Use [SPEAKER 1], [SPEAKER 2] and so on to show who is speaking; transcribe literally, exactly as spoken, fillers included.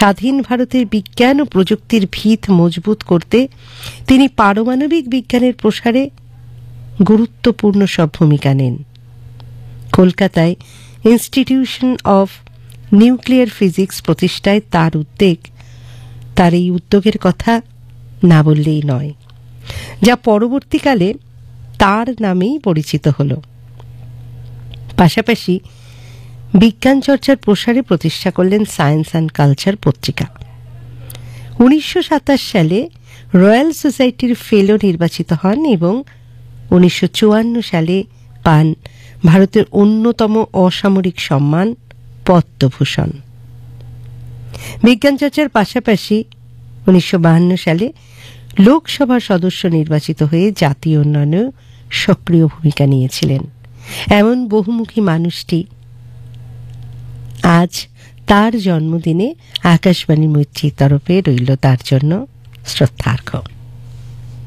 [SPEAKER 1] স্বাধীন ভারতের বিজ্ঞান ও প্রযুক্তির ভিত মজবুত করতে তিনি পারমাণবিক বিজ্ঞানের প্রসারে গুরুত্বপূর্ণ সব ভূমিকা নেন। কলকাতায় ইনস্টিটিউশন অফ নিউক্লিয়ার ফিজিক্স প্রতিষ্ঠায় তার উদ্যোগ, তার এই উদ্যোগের কথা না বললেই নয়, যা পরবর্তীকালে তার নামেই পরিচিত হল। পাশাপাশি বিজ্ঞান চর্চার প্রসারে প্রতিষ্ঠা করলেন সায়েন্স অ্যান্ড কালচার পত্রিকা। উনিশশো সাতাশ সালে রয়্যাল সোসাইটির ফেলো নির্বাচিত হন এবং উনিশশো চুয়ান্ন সালে পান ভারতের অন্যতম অসামরিক সম্মান পদ্মভূষণ। বিজ্ঞান চর্চার পাশাপাশি উনিশশো বাহান্ন সালে লোকসভার সদস্য নির্বাচিত হয়ে জাতীয় উন্নয়নে সক্রিয় ভূমিকা নিয়েছিলেন। এমন বহুমুখী মানুষটি আজ তার জন্মদিনে আকাশবাণী মৈত্রীর তরফে রইল তার জন্য শ্রদ্ধার্ঘ্য।